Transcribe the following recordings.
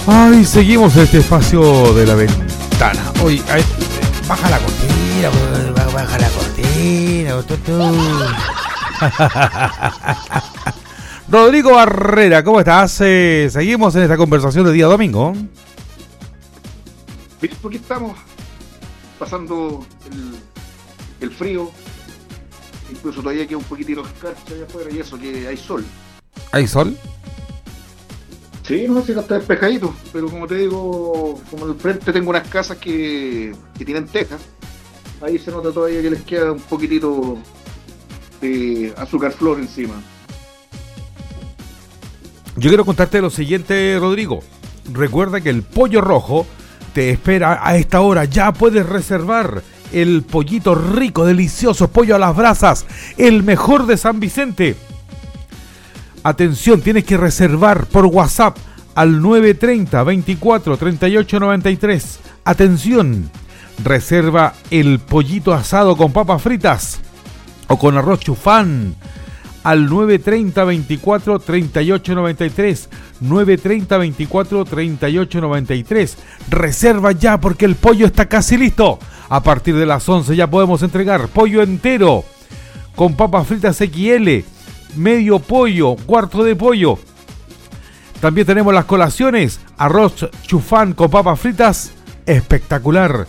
Ay, seguimos en este espacio de la ventana. Oye, baja la cortina, baja la cortina. Rodrigo Barrera, ¿cómo estás? Seguimos en esta conversación de día domingo. Porque estamos pasando el frío, incluso todavía queda un poquitito de escarcha allá afuera y eso, que hay sol. ¿Hay sol? Sí, no sé si está despejadito, pero como te digo, como al frente tengo unas casas que tienen tejas, ahí se nota todavía que les queda un poquitito de azúcar flor encima. Yo quiero contarte lo siguiente, Rodrigo. Recuerda que el Pollo Rojo te espera a esta hora. Ya puedes reservar el pollito rico, delicioso, pollo a las brasas, el mejor de San Vicente. Atención, tienes que reservar por WhatsApp al 930 24 38 93. Atención, reserva el pollito asado con papas fritas o con arroz chufán al 930 24 38 93. 930 24 38 93. Reserva ya porque el pollo está casi listo. A partir de las 11 ya podemos entregar pollo entero con papas fritas XL, medio pollo, cuarto de pollo. También tenemos las colaciones, arroz chufán con papas fritas, espectacular.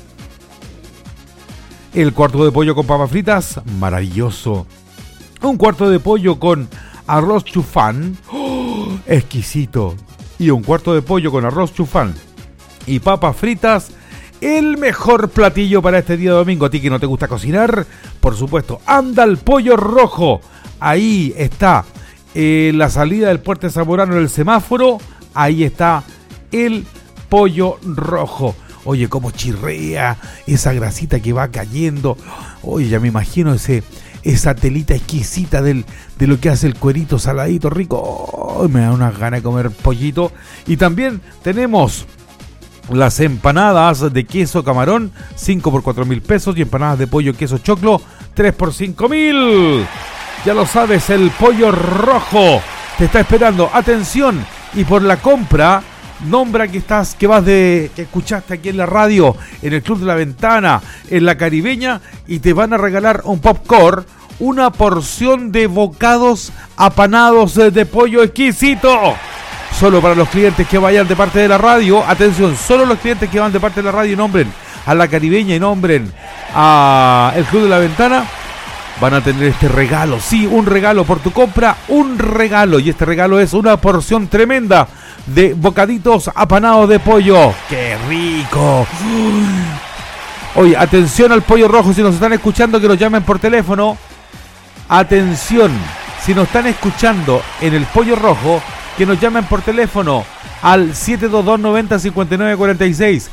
El cuarto de pollo con papas fritas, maravilloso. Un cuarto de pollo con arroz chufán, ¡oh!, exquisito. Y un cuarto de pollo con arroz chufán y papas fritas, el mejor platillo para este día domingo. A ti que no te gusta cocinar, por supuesto, anda al Pollo Rojo. Ahí está la salida del Puerto Zamorano en el semáforo. Ahí está el Pollo Rojo. Oye, cómo chirrea esa grasita que va cayendo. Oye, ya me imagino esa telita exquisita de lo que hace el cuerito saladito rico. Oh, me da unas ganas de comer pollito. Y también tenemos las empanadas de queso camarón, 5 por 4.000 pesos. Y empanadas de pollo queso choclo, 3 por 5.000. Ya lo sabes, el Pollo Rojo te está esperando. Atención, y por la compra, nombra que escuchaste aquí en la radio, en el Club de la Ventana, en la Caribeña, y te van a regalar un popcorn, una porción de bocados apanados de pollo exquisito. Solo para los clientes que vayan de parte de la radio. Atención, solo los clientes que van de parte de la radio y nombren a la Caribeña y nombren a el Club de la Ventana, van a tener este regalo. Sí, un regalo por tu compra, un regalo. Y este regalo es una porción tremenda de bocaditos apanados de pollo. ¡Qué rico! Oye, atención al Pollo Rojo, si nos están escuchando, que nos llamen por teléfono. Atención, si nos están escuchando en el Pollo Rojo, que nos llamen por teléfono al 722-90-5946.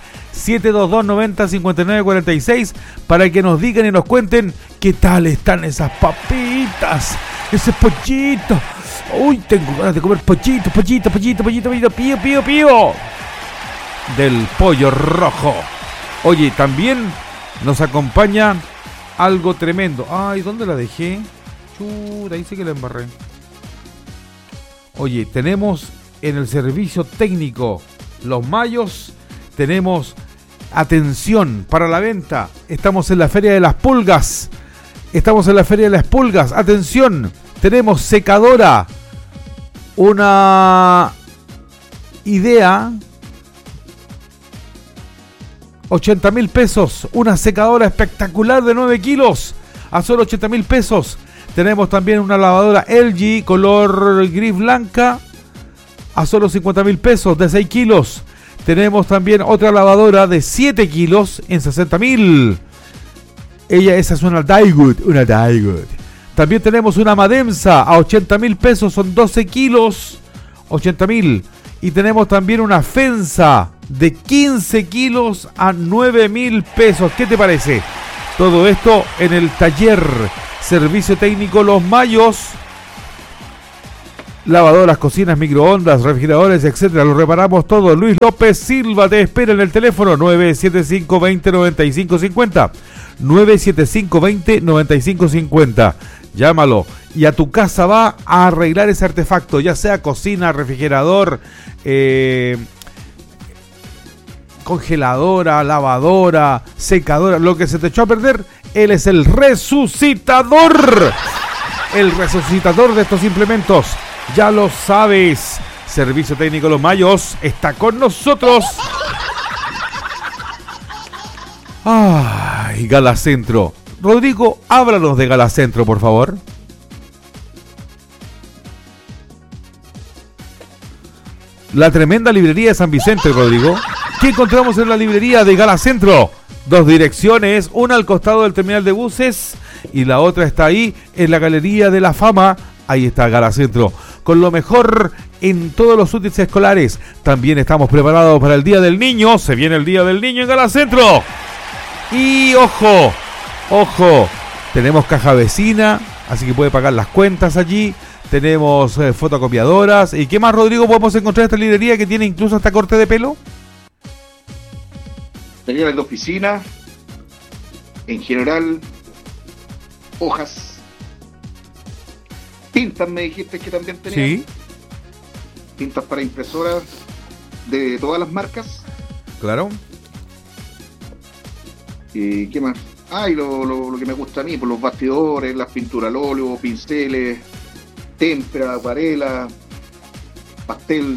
722-90-5946 para que nos digan y nos cuenten qué tal están esas papitas, ese pollito. Uy, tengo ganas de comer pollito, pío, del Pollo Rojo. Oye, también nos acompaña algo tremendo. Ay, ¿dónde la dejé? Chuta, ahí sí que la embarré. Oye, tenemos en el servicio técnico Los Mayos, tenemos atención para la venta. Estamos en la Feria de las Pulgas. Atención, tenemos secadora. Una idea, 80.000 pesos. Una secadora espectacular de 9 kilos a solo 80.000 pesos. Tenemos también una lavadora LG color gris blanca a solo 50.000 pesos de 6 kilos. Tenemos también otra lavadora de 7 kilos en 60.000. Esa es una Daiwood. También tenemos una Madensa a 80.000 pesos, son 12 kilos, 80.000. Y tenemos también una Fensa de 15 kilos a 9.000 pesos. ¿Qué te parece? Todo esto en el taller Servicio Técnico Los Mayos. Lavadoras, cocinas, microondas, refrigeradores, etcétera. Lo reparamos todo. Luis López Silva te espera en el teléfono 975-20-9550. 975-20-9550. Llámalo y a tu casa va a arreglar ese artefacto, ya sea cocina, refrigerador, congeladora, lavadora, secadora, lo que se te echó a perder, él es el resucitador. El resucitador de estos implementos. Ya lo sabes. Servicio Técnico Los Mayos está con nosotros. Ay, Galacentro. Rodrigo, háblanos de Galacentro, por favor. La tremenda librería de San Vicente, Rodrigo. ¿Qué encontramos en la librería de Galacentro? 2 direcciones, una al costado del terminal de buses y la otra está ahí en la Galería de la Fama. Ahí está Galacentro, con lo mejor en todos los útiles escolares. También estamos preparados para el Día del Niño. Se viene el Día del Niño en Galacentro. Y ojo, tenemos caja vecina, así que puede pagar las cuentas allí. Tenemos fotocopiadoras. ¿Y qué más, Rodrigo, podemos encontrar en esta librería que tiene incluso hasta corte de pelo? Materiales de oficina, en general, hojas, tintas, me dijiste que también tenía. Sí. Tintas para impresoras de todas las marcas. Claro. ¿Y qué más? Y lo que me gusta a mí, por los bastidores, las pinturas al óleo, pinceles, témpera, acuarela, pastel.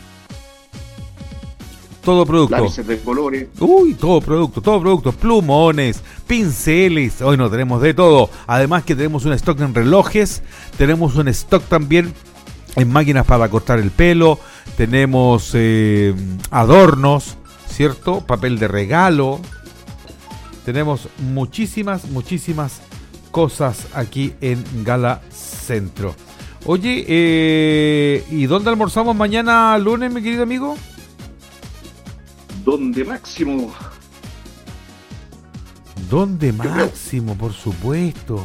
Todo producto. Lápices de colores. Uy, todo producto. Plumones, pinceles. Hoy no tenemos de todo. Además que tenemos un stock en relojes. Tenemos un stock también en máquinas para cortar el pelo. Tenemos adornos, ¿cierto? Papel de regalo. Tenemos muchísimas cosas aquí en Galacentro. Oye, ¿y dónde almorzamos mañana lunes, mi querido amigo? Donde Máximo. Donde Máximo, por supuesto.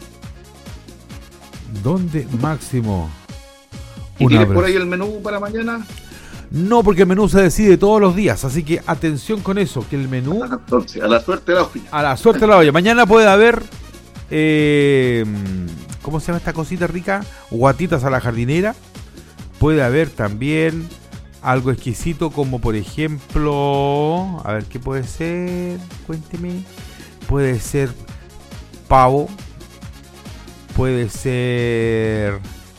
Donde Máximo. ¿Y tienes por ahí el menú para mañana? No, porque el menú se decide todos los días, así que atención con eso, que el menú... Entonces, a la suerte de la olla. A la suerte de la olla. Mañana puede haber... ¿cómo se llama esta cosita rica? Guatitas a la jardinera. Puede haber también algo exquisito como por ejemplo... A ver, ¿qué puede ser? Cuénteme. Puede ser pavo. Puede ser...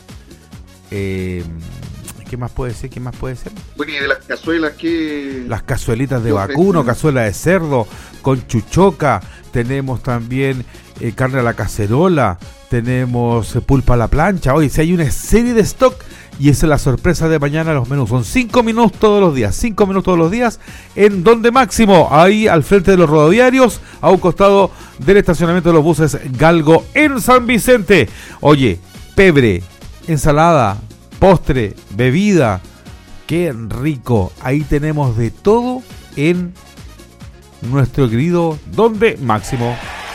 ¿Qué más puede ser? Bueno, y de las cazuelas que... Las cazuelitas de vacuno, cazuela de cerdo, con chuchoca. Tenemos también carne a la cacerola. Tenemos pulpa a la plancha. Oye, si hay una serie de stock. Y esa es la sorpresa de mañana. Los menús son 5 minutos todos los días. 5 minutos todos los días. En Donde Máximo. Ahí al frente de los rodoviarios. A un costado del estacionamiento de los buses Galgo en San Vicente. Oye, pebre, ensalada, postre, bebida, qué rico. Ahí tenemos de todo en nuestro querido Donde Máximo.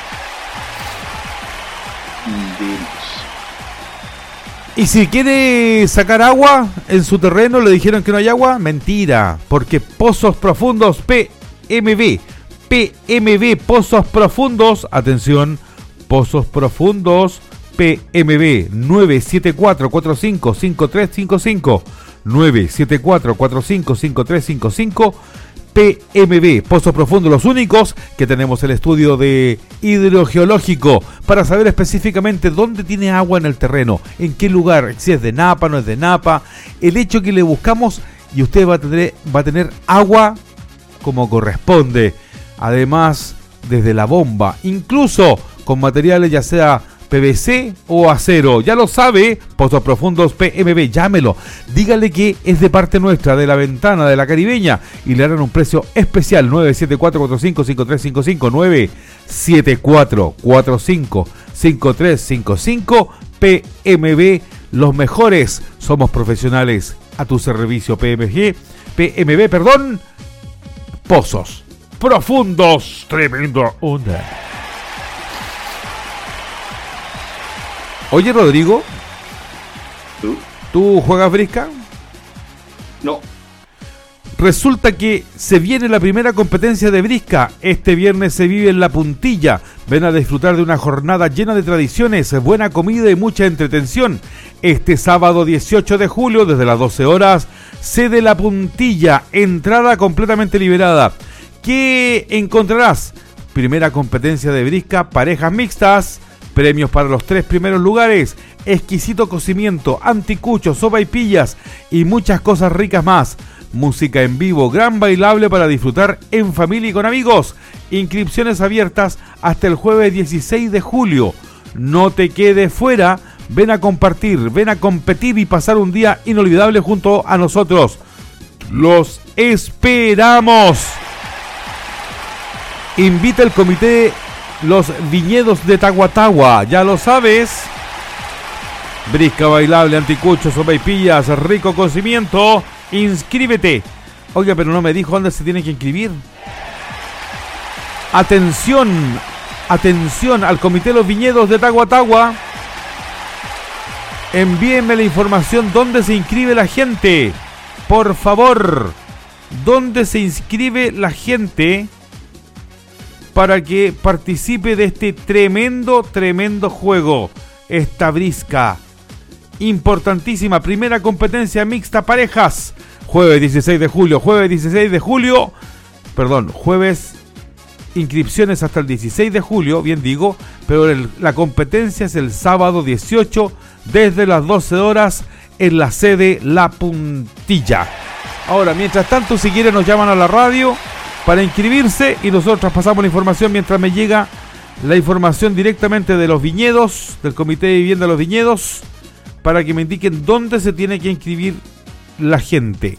Y si quiere sacar agua en su terreno, le dijeron que no hay agua, mentira, porque Pozos Profundos PMB, Pozos Profundos, atención, Pozos Profundos PMB 974-45-5355 974-45-5355 PMB, Pozos Profundos, los únicos que tenemos el estudio de hidrogeológico para saber específicamente dónde tiene agua en el terreno, en qué lugar, si es de napa, no es de napa, el hecho que le buscamos y usted va a tener agua como corresponde, además desde la bomba, incluso con materiales ya sea PVC o acero, ya lo sabe, Pozos Profundos PMB, llámelo, dígale que es de parte nuestra, de La Ventana, de la Caribeña, y le harán un precio especial, 974-45-5355, 974-45-5355, PMB, los mejores, somos profesionales, a tu servicio, PMB, Pozos Profundos, tremendo onda. Oye, Rodrigo, ¿tú juegas brisca? No. Resulta que se viene la primera competencia de brisca. Este viernes se vive en La Puntilla, Ven a disfrutar de una jornada llena de tradiciones, buena comida y mucha entretención. Este sábado 18 de julio, desde las 12 horas, sede La Puntilla, entrada completamente liberada. ¿Qué encontrarás? Primera competencia de brisca, parejas mixtas, premios para los 3 primeros lugares, exquisito cocimiento, anticuchos, sopaipillas y muchas cosas ricas más. Música en vivo, gran bailable para disfrutar en familia y con amigos. Inscripciones abiertas hasta el jueves 16 de julio. No te quedes fuera, ven a compartir, ven a competir y pasar un día inolvidable junto a nosotros. ¡Los esperamos! Invita el comité Los Viñedos de Tahuatahua, ya lo sabes. Brisca bailable, anticuchos, sopaipillas, rico cocimiento. Inscríbete. Oiga, pero no me dijo dónde se tiene que inscribir. Atención al comité Los Viñedos de Tahuatahua. Envíenme la información dónde se inscribe la gente. Por favor, dónde se inscribe la gente para que participe de este tremendo juego. Esta brisca importantísima, primera competencia mixta parejas, jueves 16 de julio, jueves, inscripciones hasta el 16 de julio, bien digo, pero la competencia es el sábado 18 desde las 12 horas en la sede La Puntilla. Ahora, mientras tanto, si quieren nos llaman a la radio para inscribirse y nosotros pasamos la información mientras me llega la información directamente de los viñedos, del Comité de Vivienda de los Viñedos, para que me indiquen dónde se tiene que inscribir la gente.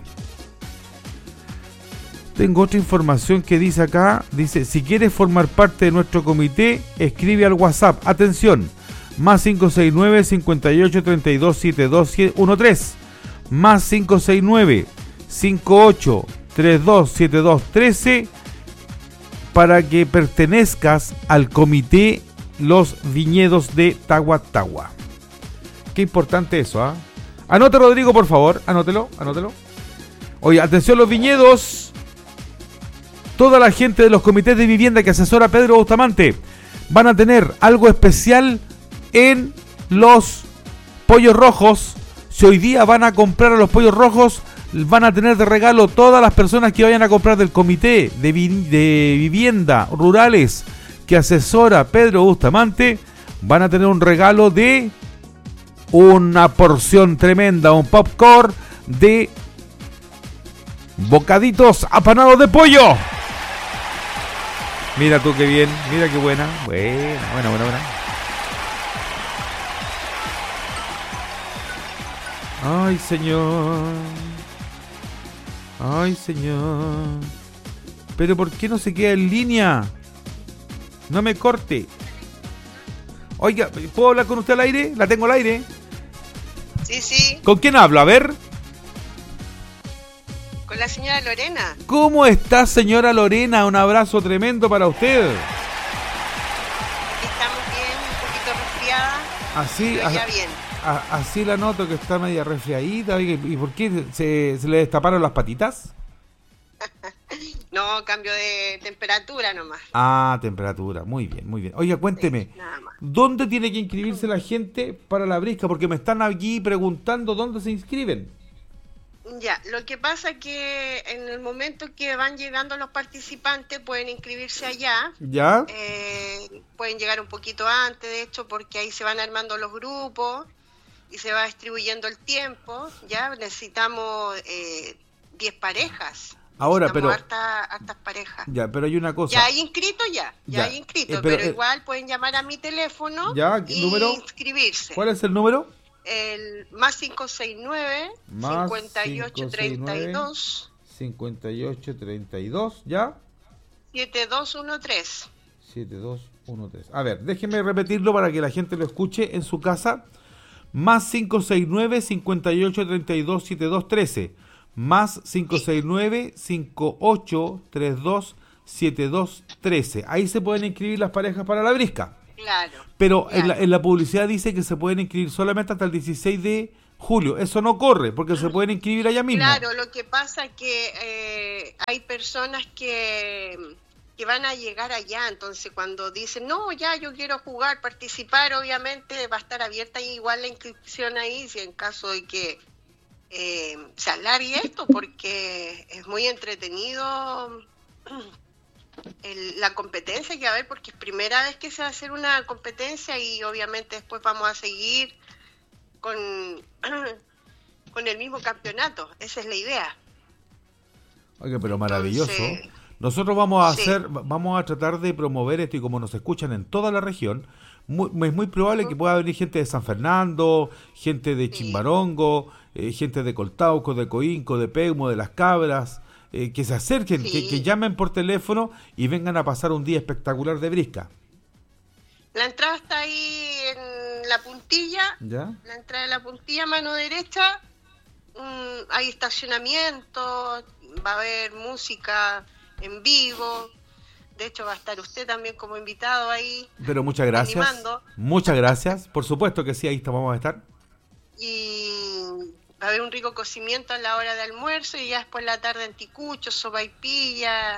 Tengo otra información que dice acá, dice, si quieres formar parte de nuestro comité, escribe al WhatsApp, atención, más 569 58 32 7213, más 569 58 32 7213, para que pertenezcas al comité Los Viñedos de Tahuatahua. Qué importante eso, ¿ah? Anótelo, Rodrigo, por favor. Anótelo. Oye, atención los viñedos. Toda la gente de los comités de vivienda que asesora Pedro Bustamante van a tener algo especial en los pollos rojos. Si hoy día van a comprar a los pollos rojos, van a tener de regalo todas las personas que vayan a comprar del comité de vivienda rurales que asesora Pedro Bustamante. Van a tener un regalo de una porción tremenda, un popcorn de bocaditos apanados de pollo. Mira tú qué bien, mira qué buena. Buena. Ay, señor. Pero ¿por qué no se queda en línea? No me corte. Oiga, ¿puedo hablar con usted al aire? ¿La tengo al aire? Sí. ¿Con quién hablo? A ver. Con la señora Lorena. ¿Cómo está, señora Lorena? Un abrazo tremendo para usted. Estamos bien, un poquito resfriada. Así, pero ya bien. Así la noto que está media resfriadita. ¿Y por qué se le destaparon las patitas? No, cambio de temperatura nomás. Ah, temperatura. Muy bien. Oiga, cuénteme. Sí, nada más. ¿Dónde tiene que inscribirse la gente para la brisca? Porque me están aquí preguntando dónde se inscriben. Ya, lo que pasa es que en el momento que van llegando los participantes pueden inscribirse allá. ¿Ya? Pueden llegar un poquito antes, de hecho, porque ahí se van armando los grupos y se va distribuyendo el tiempo. Ya necesitamos 10 parejas. Ahora, pero hartas parejas. Ya, pero hay una cosa. Ya hay inscrito, pero igual pueden llamar a mi teléfono y ¿número? Inscribirse. ¿Cuál es el número? El más 569 5832 5832, ¿ya? 7213. 7213. A ver, déjeme repetirlo para que la gente lo escuche en su casa. Más 569 5832 7213. Más 569 5832 7213. Ahí se pueden inscribir las parejas para la brisca. Claro. Pero en la publicidad dice que se pueden inscribir solamente hasta el 16 de julio. Eso no corre, porque se pueden inscribir allá mismo. Claro, lo que pasa es que hay personas que que van a llegar allá. Entonces, cuando dicen, no, ya yo quiero jugar, participar, obviamente va a estar abierta igual la inscripción ahí, si en caso de que se alargue esto, porque es muy entretenido la competencia que va a haber, porque es primera vez que se va a hacer una competencia y obviamente después vamos a seguir con el mismo campeonato. Esa es la idea. Oye, pero maravilloso. Entonces, Nosotros vamos a sí. vamos a tratar de promover esto, y como nos escuchan en toda la región, es muy probable que pueda venir gente de San Fernando, gente de Sí. Chimbarongo, gente de Coltauco, de Coinco, de Peumo, de Las Cabras, que se acerquen, que Sí. llamen por teléfono y vengan a pasar un día espectacular de brisca. La entrada está ahí en la puntilla, ¿Ya? la entrada de la puntilla, mano derecha. Hay estacionamiento, va a haber música en vivo. De hecho, va a estar usted también como invitado ahí Pero muchas gracias. animando. Muchas gracias. Por supuesto que sí, ahí vamos a estar. Y va a haber un rico cocimiento a la hora de almuerzo y ya después la tarde anticuchos, sopaipilla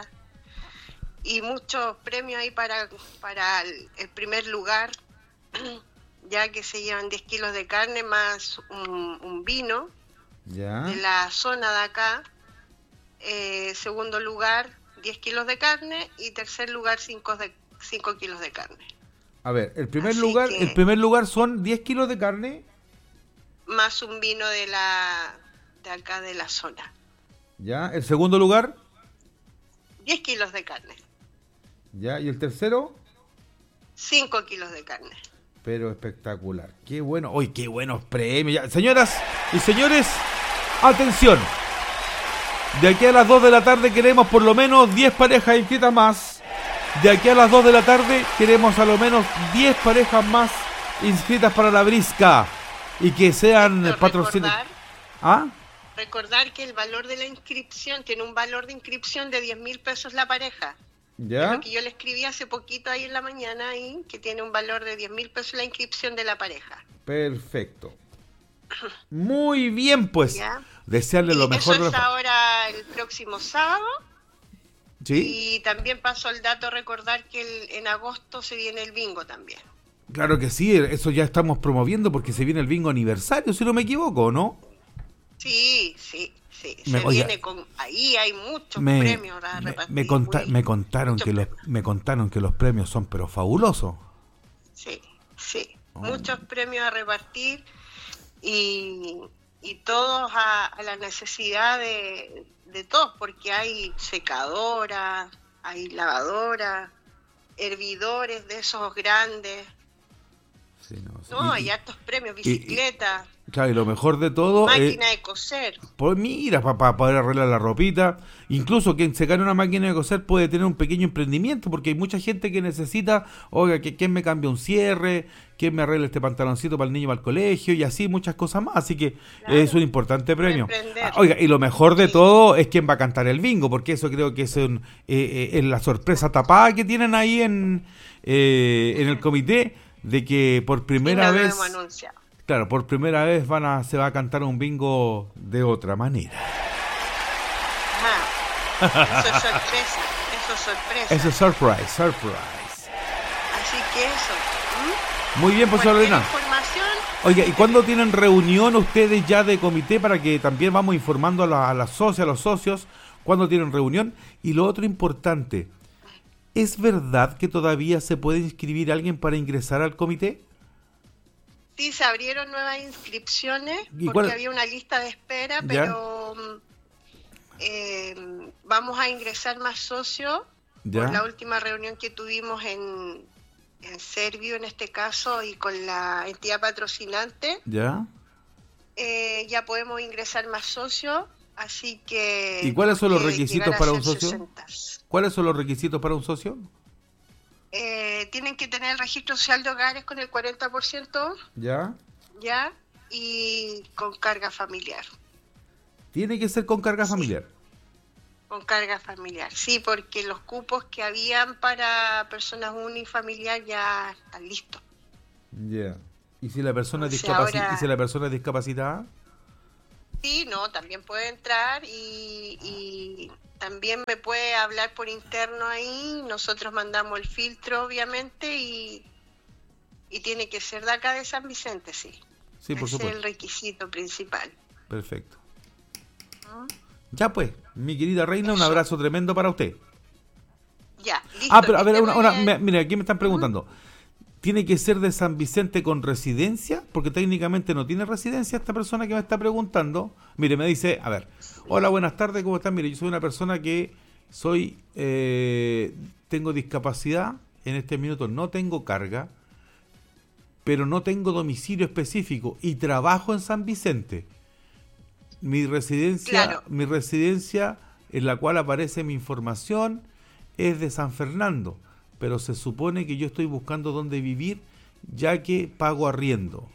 y muchos premios ahí para el primer lugar, ya que se llevan 10 kilos de carne más un vino ¿Ya? de la zona de acá. Segundo lugar, 10 kilos de carne y tercer lugar, 5 kilos de carne. A ver, el primer Así lugar, que- el primer lugar son 10 kilos de carne. Más un vino de acá de la zona. ¿Ya? El segundo lugar. 10 kilos de carne, ¿Ya? Y el tercero. 5 kilos de carne. Pero espectacular. Qué bueno. ¡Uy, qué buenos premios! Ya, señoras y señores, atención. De aquí a las 2 de la tarde queremos por lo menos 10 parejas inscritas más. De aquí a las 2 de la tarde queremos a lo menos 10 parejas más inscritas para la brisca. Y que sean Pero patrocinadas. ¿Ah? recordar que el valor de la inscripción tiene un valor de inscripción de 10.000 pesos la pareja. Es ¿Ya? lo que yo le escribí hace poquito ahí en la mañana, ahí, que tiene un valor de 10.000 pesos la inscripción de la pareja. Perfecto. Muy bien, pues. ¿Ya? Desearle lo Y mejor. eso de es lo- ahora el próximo sábado. ¿Sí? Y también paso el dato, recordar que en agosto se viene el bingo también. Claro que sí, eso ya estamos promoviendo porque se viene el bingo aniversario, si no me equivoco, ¿no? Sí. Oiga, Ahí hay muchos Me, premios a repartir. me contaron Muchos que premios. me contaron que los premios son pero fabulosos. Sí. Oh. Muchos premios a repartir y todos a la necesidad de todos, porque hay secadoras, hay lavadoras, hervidores de esos grandes. Sí, no, sí. No, hay hartos premios, bicicletas, Claro, y lo mejor de todo es, máquina de coser. pues mira, para poder arreglar la ropita. Incluso quien se gane una máquina de coser puede tener un pequeño emprendimiento, porque hay mucha gente que necesita, oiga, que quién me cambia un cierre, quién me arregla este pantaloncito para el niño para el colegio, y así muchas cosas más. Así que Claro. es un importante premio. Emprender. Oiga, y lo mejor de Sí. todo es quién va a cantar el bingo, porque eso creo que es es la sorpresa tapada que tienen ahí en el comité, de que por primera Y no lo vez... hemos anunciado. Claro, por primera vez se va a cantar un bingo de otra manera. Ajá. Eso es sorpresa, eso es sorpresa. Eso es surprise. Así que eso. Muy bien, pues Cualquier Lorena. información, Oiga, ¿y cuándo tienen reunión ustedes ya de comité para que también vamos informando a las socias, a los socios, cuándo tienen reunión? Y lo otro importante, ¿es verdad que todavía se puede inscribir a alguien para ingresar al comité? sí, se abrieron nuevas inscripciones ¿Y porque cuál- había una lista de espera, Ya. pero vamos a ingresar más socios por la ¿Ya? última reunión que tuvimos en Servio en este caso y con la entidad patrocinante. ¿Ya? Ya podemos ingresar más socios, así que... ¿Y cuáles son los tenemos que requisitos llegar a para un ser socio? 60. ¿Cuáles son los requisitos para un socio? Tienen que tener el registro social de hogares con el 40%, ¿Ya? ¿ya? Y con carga familiar. Tiene que ser con carga Sí. familiar. Con carga familiar, sí, porque los cupos que habían para personas unifamiliar ya están listos. Ya. ¿Y si la persona es Entonces, ahora- ¿Y si la persona es discapacitada? Sí, no, también puede entrar y también me puede hablar por interno ahí, nosotros mandamos el filtro obviamente y tiene que ser de acá de San Vicente, sí. Sí, por Ese supuesto. es el requisito principal. Perfecto. ¿Mm? Ya pues, mi querida reina, un Eso. abrazo tremendo para usted. Ya, listo. Pero a ver, que esté muy bien. mira, aquí me están preguntando. ¿Tiene que ser de San Vicente con residencia? Porque técnicamente no tiene residencia esta persona que me está preguntando. Mire, me dice, a ver, hola, buenas tardes, ¿cómo están? Mire, yo soy una persona que tengo discapacidad, en este minuto no tengo carga, pero no tengo domicilio específico y trabajo en San Vicente. Mi residencia en la cual aparece mi información es de San Fernando, pero se supone que yo estoy buscando dónde vivir ya que pago arriendo.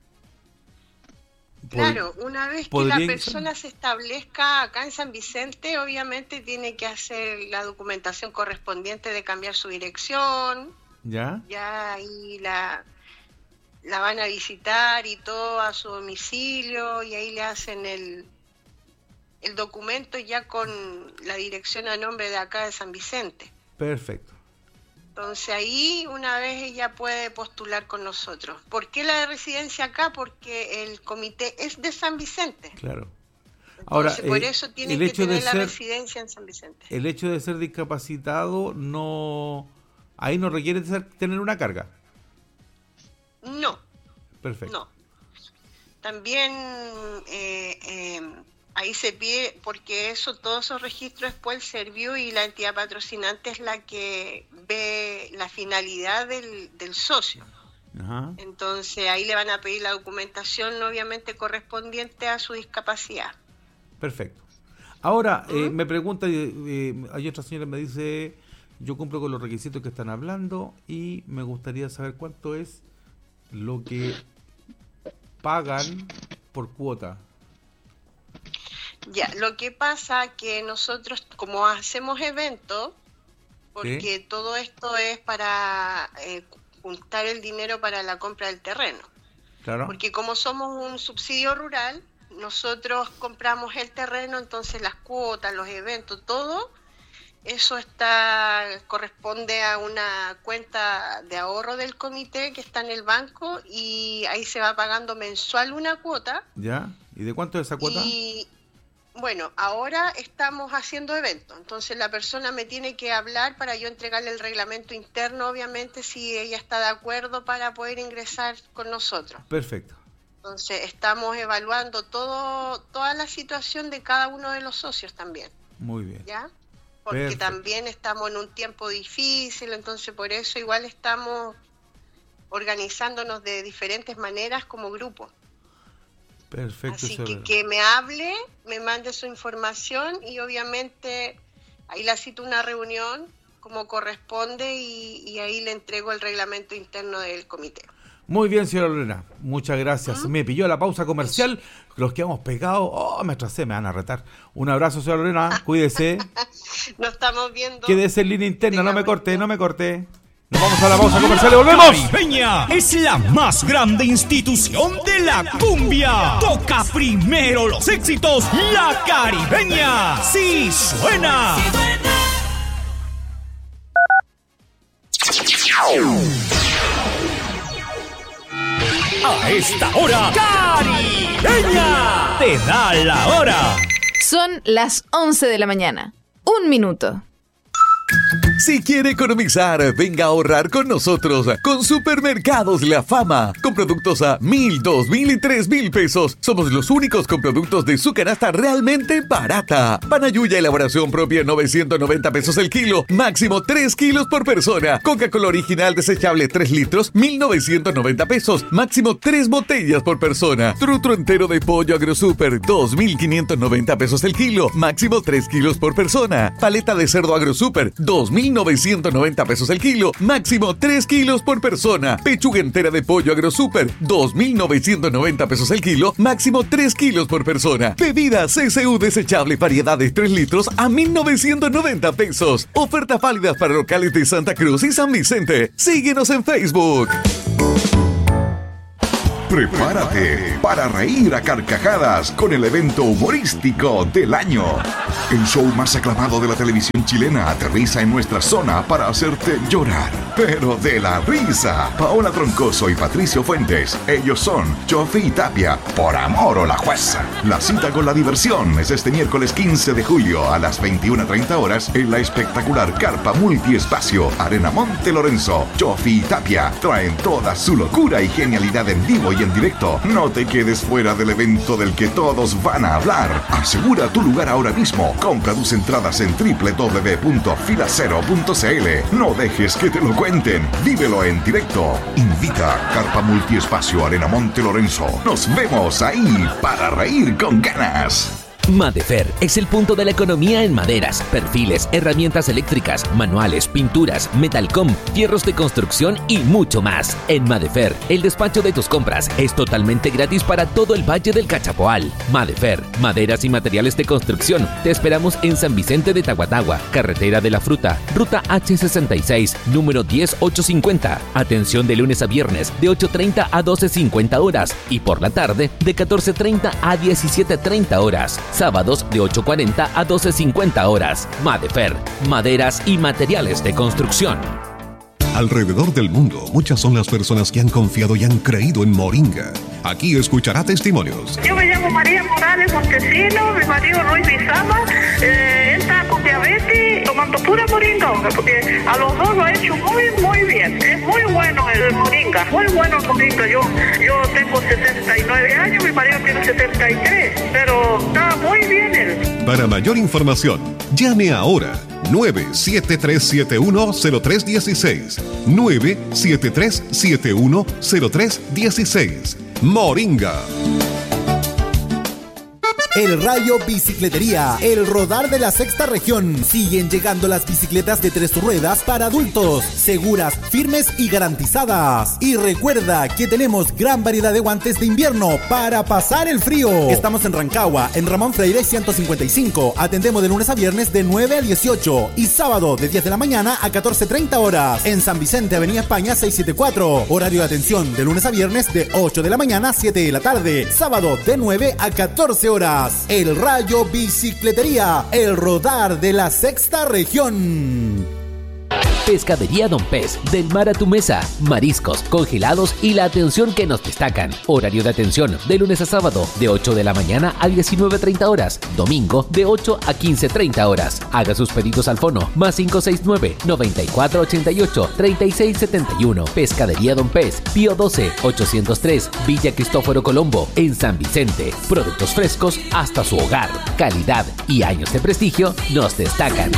Claro, una vez que la persona se establezca acá en San Vicente, obviamente tiene que hacer la documentación correspondiente de cambiar su dirección. ¿Ya? Ya ahí la van a visitar y todo a su domicilio y ahí le hacen el documento ya con la dirección a nombre de acá de San Vicente. Perfecto. Entonces ahí una vez ella puede postular con nosotros. ¿Por qué la de residencia acá? Porque el comité es de San Vicente. Claro. Entonces, Ahora, por eso tiene que tener la residencia en San Vicente. El hecho de ser discapacitado ahí no requiere tener una carga. No. Perfecto. No. También ahí se pide, porque todos esos registros después el Serviu y la entidad patrocinante es la que ve la finalidad del socio. Ajá. Entonces ahí le van a pedir la documentación obviamente correspondiente a su discapacidad. Perfecto. Ahora, me pregunta, hay otra señora que me dice, yo cumplo con los requisitos que están hablando y me gustaría saber cuánto es lo que pagan por cuota. Ya, lo que pasa que nosotros, como hacemos eventos, porque ¿sí? Todo esto es para juntar el dinero para la compra del terreno. Claro. Porque como somos un subsidio rural, nosotros compramos el terreno, entonces las cuotas, los eventos, todo eso corresponde a una cuenta de ahorro del comité que está en el banco y ahí se va pagando mensual una cuota. ¿Ya? ¿Y de cuánto es esa cuota? Y bueno, ahora estamos haciendo eventos, entonces la persona me tiene que hablar para yo entregarle el reglamento interno, obviamente, si ella está de acuerdo para poder ingresar con nosotros. Perfecto. Entonces estamos evaluando toda la situación de cada uno de los socios también. Muy bien. ¿Ya? Porque perfecto. También estamos en un tiempo difícil, entonces por eso igual estamos organizándonos de diferentes maneras como grupo. Perfecto. Así que me hable, me mande su información y obviamente ahí la cito una reunión como corresponde y ahí le entrego el reglamento interno del comité. Muy bien, señora Lorena, muchas gracias. Me pilló la pausa comercial, los que hemos pegado, me atrasé, me van a retar. Un abrazo, señora Lorena, cuídese. Nos estamos viendo. Quédese en línea interna, no me corte. Nos vamos a la pausa comercial y volvemos. Caribeña es la más grande institución de la cumbia. Toca primero los éxitos, la Caribeña. ¡Sí suena! A esta hora, Caribeña te da la hora. Son las 11 de la mañana. 1 minuto. Si quiere economizar, venga a ahorrar con nosotros con Supermercados La Fama. Con productos a 1,000, 2,000 y 3,000 pesos. Somos los únicos con productos de su canasta realmente barata. Panayuya elaboración propia, 990 pesos el kilo. Máximo 3 kilos por persona. Coca-Cola original desechable 3 litros, 1,990 pesos. Máximo 3 botellas por persona. Trutro entero de pollo AgroSuper, 2,590 pesos el kilo. Máximo 3 kilos por persona. Paleta de cerdo AgroSuper, 2,990 pesos el kilo, máximo 3 kilos por persona. Pechuga entera de pollo AgroSuper, 2,990 pesos el kilo, máximo 3 kilos por persona. Bebida CCU desechable variedades 3 litros a 1,990 pesos. Ofertas válidas para locales de Santa Cruz y San Vicente. Síguenos en Facebook. Prepárate para reír a carcajadas con el evento humorístico del año. El show más aclamado de la televisión chilena aterriza en nuestra zona para hacerte llorar, pero de la risa. Paola Troncoso y Patricio Fuentes, ellos son Chofi y Tapia, por amor o la jueza. La cita con la diversión es este miércoles 15 de julio a las 21:30 horas en la espectacular carpa multiespacio Arena Monte Lorenzo. Chofi y Tapia traen toda su locura y genialidad en vivo y en directo. No te quedes fuera del evento del que todos van a hablar. Asegura tu lugar ahora mismo. Compra tus entradas en www.filacero.cl. No dejes que te lo cuenten. Vívelo en directo. Invita Carpa Multiespacio Arena Monte Lorenzo. Nos vemos ahí para reír con ganas. Madefer es el punto de la economía en maderas, perfiles, herramientas eléctricas, manuales, pinturas, metalcom, fierros de construcción y mucho más. En Madefer, el despacho de tus compras es totalmente gratis para todo el Valle del Cachapoal. Madefer, maderas y materiales de construcción. Te esperamos en San Vicente de Tahuatahua, Carretera de la Fruta, Ruta H66, número 10850. Atención de lunes a viernes de 8:30 a 12:50 horas y por la tarde de 14:30 a 17:30 horas. Sábados de 8:40 a 12:50 horas. Madefer, maderas y materiales de construcción. Alrededor del mundo, muchas son las personas que han confiado y han creído en Moringa. Aquí escuchará testimonios. Yo me llamo María Morales Montesino, mi marido Luis Bizama. Él está con diabetes, tomando pura moringa, porque a los dos lo ha hecho muy bien. Es muy bueno el moringa, muy bueno el moringa. Yo tengo 69 años, mi marido tiene 73, pero está muy bien él. Para mayor información, llame ahora. 973710316 973710316 Moringa. El Rayo Bicicletería, el rodar de la sexta región. Siguen llegando las bicicletas de 3 ruedas para adultos, seguras, firmes y garantizadas. Y recuerda que tenemos gran variedad de guantes de invierno para pasar el frío. Estamos en Rancagua, en Ramón Freire 155. Atendemos de lunes a viernes de 9 a 18 y sábado de 10 de la mañana a 14:30 horas. En San Vicente, Avenida España 674. Horario de atención de lunes a viernes de 8 de la mañana a 7 de la tarde. Sábado de 9 a 14 horas. El Rayo Bicicletería, el rodar de la sexta región. Pescadería Don Pez, del mar a tu mesa, mariscos, congelados y la atención que nos destacan. Horario de atención de lunes a sábado de 8 de la mañana a 19:30 horas, domingo de 8 a 15:30 horas. Haga sus pedidos al fono más 569-9488-3671. Pescadería Don Pez, Pío 12, 803, Villa Cristóforo Colombo, en San Vicente. Productos frescos hasta su hogar. Calidad y años de prestigio nos destacan.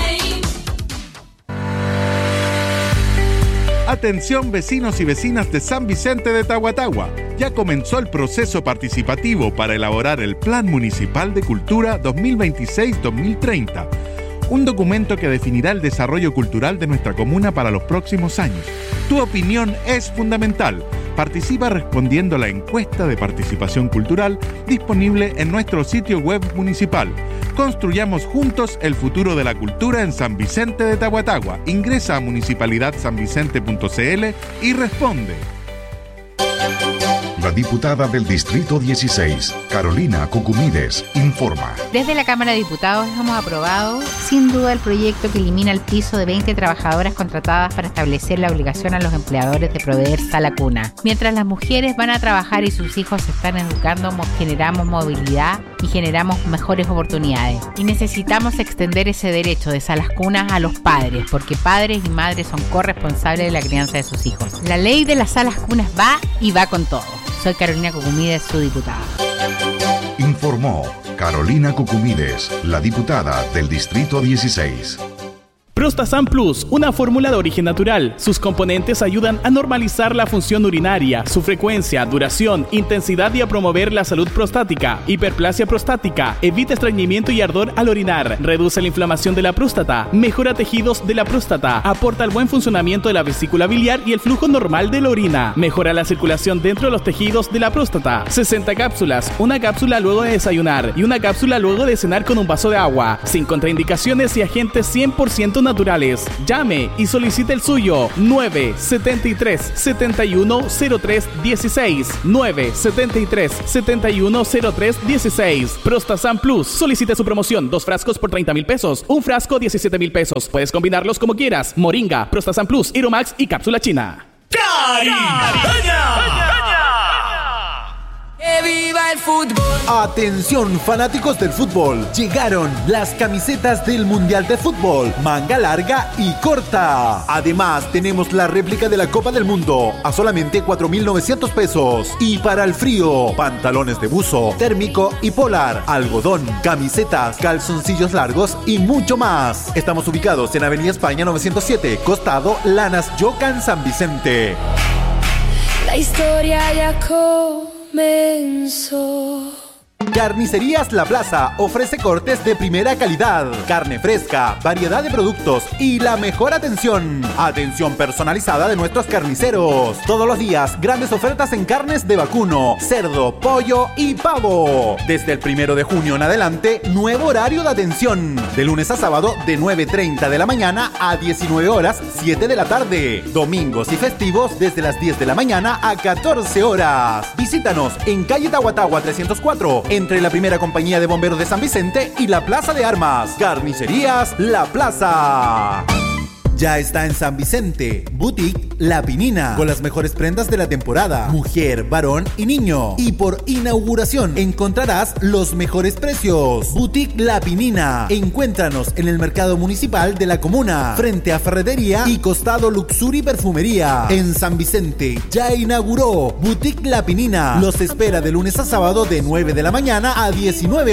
Atención vecinos y vecinas de San Vicente de Tahuatahua. Ya comenzó el proceso participativo para elaborar el Plan Municipal de Cultura 2026-2030. Un documento que definirá el desarrollo cultural de nuestra comuna para los próximos años. Tu opinión es fundamental. Participa respondiendo a la encuesta de participación cultural disponible en nuestro sitio web municipal. Construyamos juntos el futuro de la cultura en San Vicente de Tahuatahua. Ingresa a municipalidadsanvicente.cl y responde. La diputada del Distrito 16, Carolina Cucumides, informa. Desde la Cámara de Diputados hemos aprobado, sin duda, el proyecto que elimina el piso de 20 trabajadoras contratadas para establecer la obligación a los empleadores de proveer sala cuna. Mientras las mujeres van a trabajar y sus hijos se están educando, generamos movilidad y generamos mejores oportunidades. Y necesitamos extender ese derecho de salas cunas a los padres, porque padres y madres son corresponsables de la crianza de sus hijos. La ley de las salas cunas va y va con todo. Soy Carolina Cucumides, su diputada. Informó Carolina Cucumides, la diputada del Distrito 16. Prostasan Plus, una fórmula de origen natural. Sus componentes ayudan a normalizar la función urinaria, su frecuencia, duración, intensidad y a promover la salud prostática. Hiperplasia prostática, evita estreñimiento y ardor al orinar, reduce la inflamación de la próstata, mejora tejidos de la próstata, aporta el buen funcionamiento de la vesícula biliar y el flujo normal de la orina, mejora la circulación dentro de los tejidos de la próstata. 60 cápsulas, una cápsula luego de desayunar y una cápsula luego de cenar con un vaso de agua, sin contraindicaciones y agentes 100% naturales. Llame y solicite el suyo. 973-710316. 973-710316. Prostasan Plus. Solicite su promoción. 2 frascos por 30,000 pesos. Un frasco 17,000 pesos. Puedes combinarlos como quieras. Moringa, Prostasan Plus, Iromax y cápsula china. ¡Que viva el fútbol! Atención, fanáticos del fútbol. Llegaron las camisetas del Mundial de Fútbol, manga larga y corta. Además, tenemos la réplica de la Copa del Mundo a solamente 4,900 pesos. Y para el frío, pantalones de buzo, térmico y polar, algodón, camisetas, calzoncillos largos y mucho más. Estamos ubicados en Avenida España 907, costado Lanas Yocan, San Vicente. La historia ya comenzó. Carnicerías La Plaza ofrece cortes de primera calidad, carne fresca, variedad de productos y la mejor atención. Atención personalizada de nuestros carniceros. Todos los días, grandes ofertas en carnes de vacuno, cerdo, pollo y pavo. Desde el 1 de junio en adelante, nuevo horario de atención. De lunes a sábado, de 9:30 de la mañana a 19 horas, 7 de la tarde. Domingos y festivos, desde las 10 de la mañana a 14 horas. Visítanos en calle Tahuatahua 304, entre la primera compañía de bomberos de San Vicente y la Plaza de Armas. Carnicerías La Plaza. Ya está en San Vicente, Boutique La Pinina, con las mejores prendas de la temporada, mujer, varón y niño. Y por inauguración encontrarás los mejores precios. Boutique La Pinina. Encuéntranos en el mercado municipal de la comuna, frente a Ferretería y costado Luxury Perfumería. En San Vicente ya inauguró Boutique La Pinina. Los espera de lunes a sábado de 9 de la mañana a 19